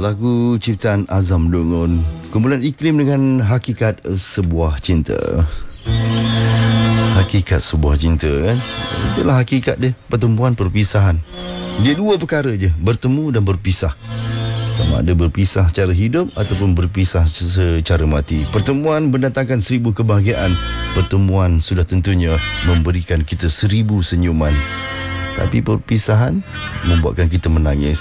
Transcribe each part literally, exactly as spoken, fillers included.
lagu ciptaan Azam Dungun, kumpulan iklim dengan hakikat sebuah cinta. Hakikat sebuah cinta kan, itulah hakikat dia, pertemuan perpisahan. Dia dua perkara je, bertemu dan berpisah. Sama ada berpisah cara hidup ataupun berpisah secara mati. Pertemuan mendatangkan seribu kebahagiaan. Pertemuan sudah tentunya memberikan kita seribu senyuman. Tapi perpisahan membuatkan kita menangis.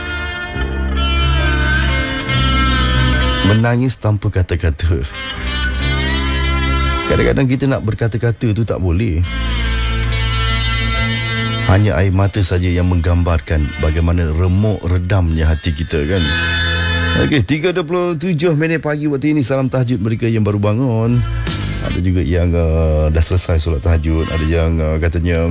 Menangis tanpa kata-kata. Kadang-kadang kita nak berkata-kata tu tak boleh. Hanya air mata saja yang menggambarkan bagaimana remuk redamnya hati kita kan. Okey, tiga dua puluh tujuh minit pagi waktu ini. Salam tahajud mereka yang baru bangun. Ada juga yang uh, dah selesai solat tahajud. Ada yang uh, katanya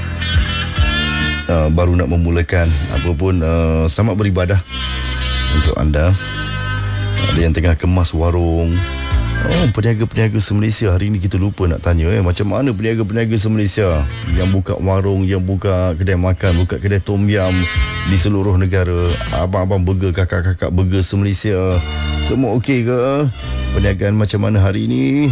uh, baru nak memulakan. Apapun, uh, selamat beribadah untuk anda. Ada yang tengah kemas warung. Oh, peniaga-peniaga se-Malaysia. Hari ini kita lupa nak tanya eh, macam mana peniaga-peniaga se-Malaysia yang buka warung, yang buka kedai makan, buka kedai tom yam di seluruh negara. Abang-abang burger, kakak-kakak burger se-Malaysia, semua okey ke? Perniagaan macam mana hari ini?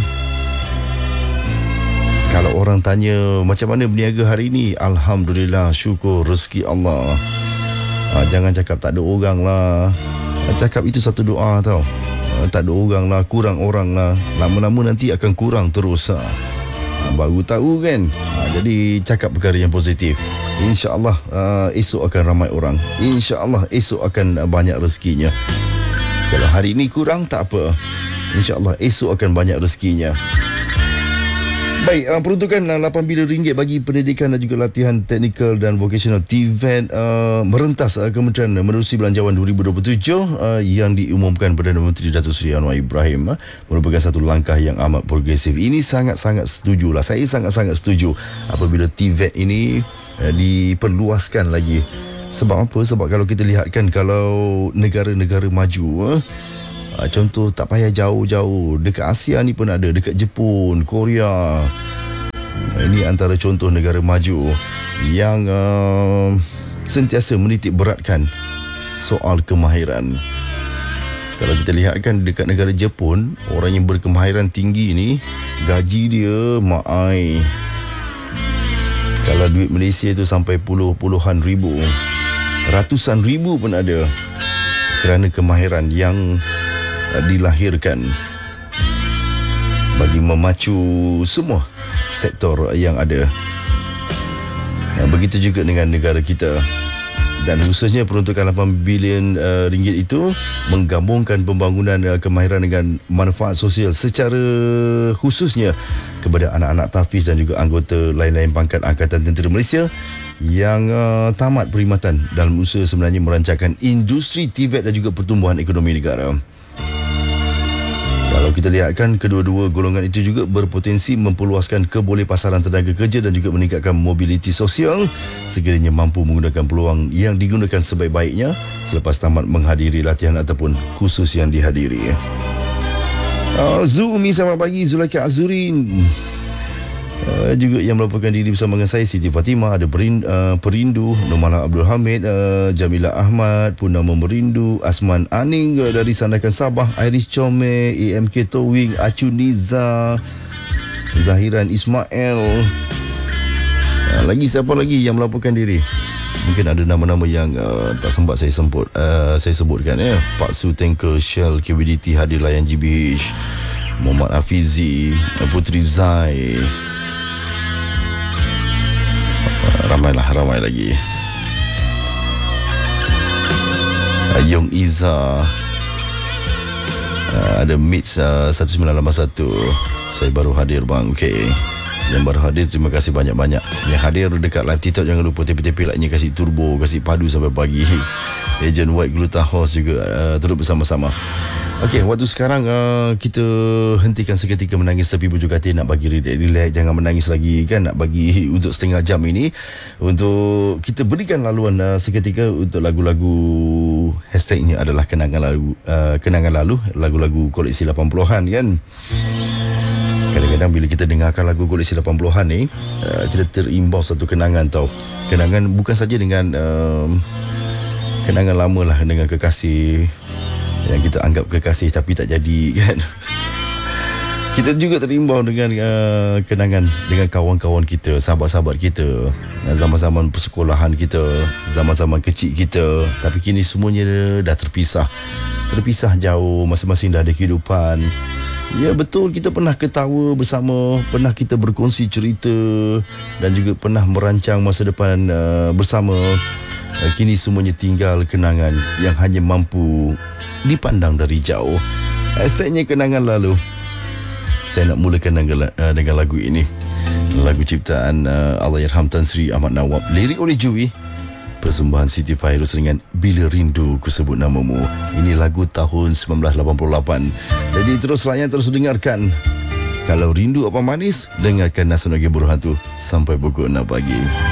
Kalau orang tanya macam mana berniaga hari ini, Alhamdulillah, syukur, rezeki Allah. ha, Jangan cakap tak ada orang lah. Cakap itu satu doa tau. Tak ada orang lah, kurang orang lah. Lama-lama nanti akan kurang terus ha. Baru tahu kan. ha, Jadi cakap perkara yang positif. InsyaAllah uh, esok akan ramai orang. InsyaAllah esok akan banyak rezekinya. Kalau hari ini kurang tak apa, InsyaAllah esok akan banyak rezekinya. Baik, uh, peruntukan uh, lapan bilion ringgit bagi pendidikan dan juga latihan teknikal dan vocasional T V E T uh, merentas uh, Kementerian Menerusi Belanjawan dua ribu dua puluh tujuh uh, yang diumumkan Perdana Menteri Datuk Seri Anwar Ibrahim uh, merupakan satu langkah yang amat progresif. Ini sangat-sangat setuju lah. Saya sangat-sangat setuju apabila T V E T ini uh, diperluaskan lagi. Sebab apa? Sebab kalau kita lihatkan, kalau negara-negara maju, uh, Uh, contoh tak payah jauh-jauh, dekat Asia ni pun ada, dekat Jepun, Korea. Uh, ini antara contoh negara maju yang uh, sentiasa menitik beratkan soal kemahiran. Kalau kita lihatkan dekat negara Jepun, orang yang berkemahiran tinggi ni gaji dia maai. Kalau duit Malaysia tu sampai puluh-puluhan ribu, ratusan ribu pun ada, kerana kemahiran yang dilahirkan bagi memacu semua sektor yang ada. Begitu juga dengan negara kita. Dan khususnya peruntukan lapan bilion uh, ringgit itu menggabungkan pembangunan uh, kemahiran dengan manfaat sosial, secara khususnya kepada anak-anak tahfiz dan juga anggota lain-lain pangkat Angkatan Tentera Malaysia yang uh, tamat perkhidmatan dalam usaha sebenarnya merancangkan industri T V E T dan juga pertumbuhan ekonomi negara. Kalau kita lihatkan, kedua-dua golongan itu juga berpotensi memperluaskan kebolehpasaran tenaga kerja dan juga meningkatkan mobiliti sosial sekiranya mampu menggunakan peluang yang digunakan sebaik-baiknya selepas tamat menghadiri latihan ataupun kursus yang dihadiri. Uh, Zumi, selamat pagi. Zulaika Azurin Uh, juga yang melaporkan diri bersama dengan saya, Siti Fatimah. Ada Perin, uh, Perindu, Nomala Abdul Hamid, uh, Jamila Ahmad, Purnama Merindu, Asman Aning uh, dari Sandakan Sabah, Iris Chome, A M K Towing, Acu Niza, Zahiran Ismail. uh, Lagi siapa lagi yang melaporkan diri? Mungkin ada nama-nama yang uh, tak sempat saya sebut, uh, saya sebutkan ya. Pak Su Tanker Shell K B D T hadir layan G B H, Muhammad Hafizi, Putri Zai. Ramailah, ramai lagi. Yong Iza, uh, ada Mitch uh, satu sembilan lapan satu. Saya baru hadir bang. Okey, yang baru hadir terima kasih banyak-banyak. Yang hadir dekat live TikTok jangan lupa tepi-tepi like-nya, kasih turbo, kasih padu sampai pagi. Agent White Glutahos juga uh, turut bersama-sama. Okey, waktu sekarang uh, kita hentikan seketika menangis tepi bujur katil, nak bagi relax, jangan menangis lagi kan, nak bagi untuk setengah jam ini untuk kita berikan laluan uh, seketika untuk lagu-lagu, hashtagnya adalah kenangan lalu, uh, kenangan lalu, lagu-lagu koleksi lapan puluhan kan. Kadang-kadang bila kita dengarkan lagu koleksi lapan puluhan ni, uh, kita terimbau satu kenangan tau. Kenangan bukan saja dengan uh, kenangan lama lah dengan kekasih yang kita anggap kekasih tapi tak jadi kan. Kita juga terimbau dengan uh, kenangan dengan kawan-kawan kita, sahabat-sahabat kita, zaman-zaman persekolahan kita, zaman-zaman kecil kita. Tapi kini semuanya dah terpisah. Terpisah jauh, masing-masing dah ada kehidupan. Ya betul, kita pernah ketawa bersama, pernah kita berkongsi cerita dan juga pernah merancang masa depan uh, bersama. Uh, kini semuanya tinggal kenangan yang hanya mampu dipandang dari jauh. Hashtagnya kenangan lalu. Saya nak mulakan dengan, uh, dengan lagu ini. Lagu ciptaan uh, Allahyarham Tan Sri Ahmad Nawab, lirik oleh Jui, persembahan Siti Fairuz dengan Bila Rindu Ku Sebut Namamu. Ini lagu tahun sembilan belas lapan puluh lapan. Jadi terus layan, terus dengarkan. Kalau rindu apa manis, dengarkan Nasional Geburuhan tu sampai pukul enam pagi.